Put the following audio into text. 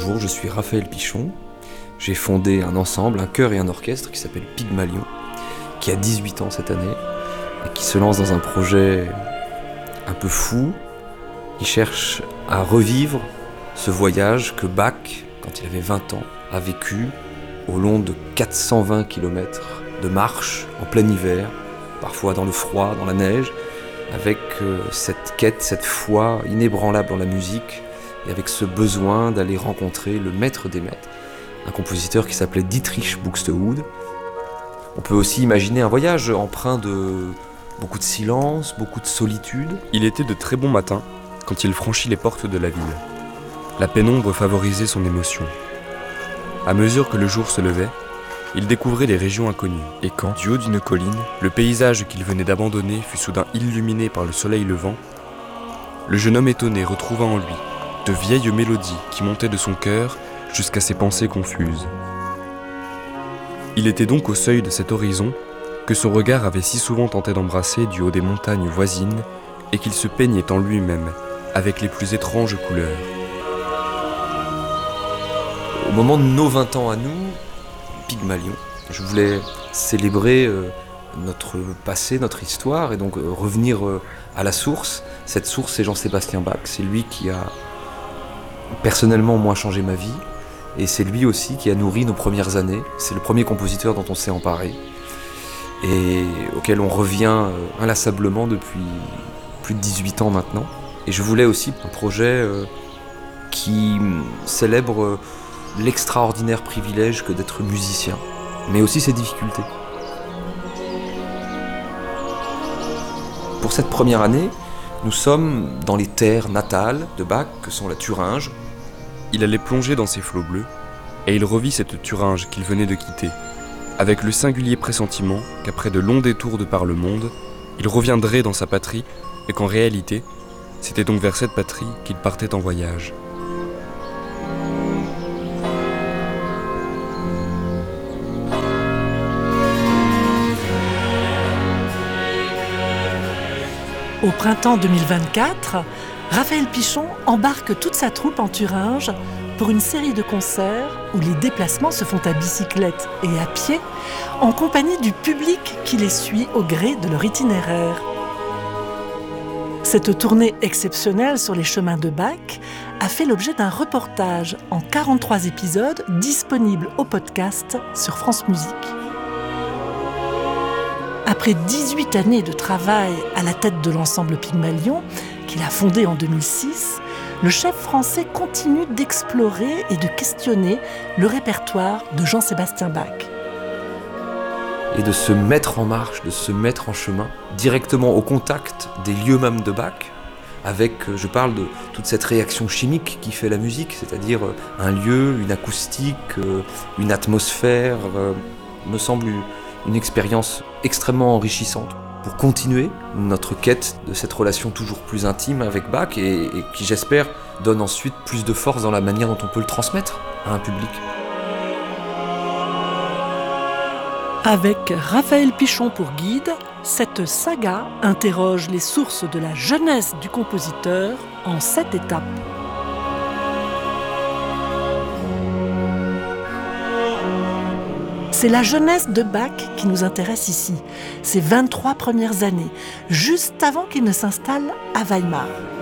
Bonjour, je suis Raphaël Pichon. J'ai fondé un ensemble, un chœur et un orchestre qui s'appelle Pygmalion, qui a 18 ans cette année et qui se lance dans un projet un peu fou. Il cherche à revivre ce voyage que Bach, quand il avait 20 ans, a vécu au long de 420 km de marche en plein hiver, parfois dans le froid, dans la neige, avec cette quête, cette foi inébranlable en la musique et avec ce besoin d'aller rencontrer le maître des maîtres, un compositeur qui s'appelait Dietrich Buxtehude. On peut aussi imaginer un voyage empreint de beaucoup de silence, beaucoup de solitude. Il était de très bon matin quand il franchit les portes de la ville. La pénombre favorisait son émotion. À mesure que le jour se levait, il découvrait des régions inconnues. Et quand, du haut d'une colline, le paysage qu'il venait d'abandonner fut soudain illuminé par le soleil levant, le jeune homme étonné retrouva en lui de vieilles mélodies qui montaient de son cœur jusqu'à ses pensées confuses. Il était donc au seuil de cet horizon que son regard avait si souvent tenté d'embrasser du haut des montagnes voisines et qu'il se peignait en lui-même avec les plus étranges couleurs. Au moment de nos 20 ans à nous, Pygmalion, je voulais célébrer notre passé, notre histoire, et donc revenir à la source. Cette source, c'est Jean-Sébastien Bach. C'est lui qui a personnellement, moi, changé ma vie. Et c'est lui aussi qui a nourri nos premières années. C'est le premier compositeur dont on s'est emparé et auquel on revient inlassablement depuis plus de 18 ans maintenant. Et je voulais aussi un projet qui célèbre l'extraordinaire privilège que d'être musicien, mais aussi ses difficultés. Pour cette première année, nous sommes dans les terres natales de Bach, que sont la Thuringe. Il allait plonger dans ses flots bleus, et il revit cette Thuringe qu'il venait de quitter, avec le singulier pressentiment qu'après de longs détours de par le monde, il reviendrait dans sa patrie, et qu'en réalité, c'était donc vers cette patrie qu'il partait en voyage. Au printemps 2024, Raphaël Pichon embarque toute sa troupe en Thuringe pour une série de concerts où les déplacements se font à bicyclette et à pied, en compagnie du public qui les suit au gré de leur itinéraire. Cette tournée exceptionnelle sur les chemins de Bach a fait l'objet d'un reportage en 43 épisodes disponible au podcast sur France Musique. Après 18 années de travail à la tête de l'ensemble Pygmalion, qu'il a fondé en 2006, le chef français continue d'explorer et de questionner le répertoire de Jean-Sébastien Bach. Et de se mettre en marche, de se mettre en chemin, directement au contact des lieux mêmes de Bach, avec, je parle de toute cette réaction chimique qui fait la musique, c'est-à-dire un lieu, une acoustique, une atmosphère, me semble une expérience extrêmement enrichissante pour continuer notre quête de cette relation toujours plus intime avec Bach et qui, j'espère, donne ensuite plus de force dans la manière dont on peut le transmettre à un public. Avec Raphaël Pichon pour guide, cette saga interroge les sources de la jeunesse du compositeur en 7 étapes. C'est la jeunesse de Bach qui nous intéresse ici, ses 23 premières années, juste avant qu'il ne s'installe à Weimar.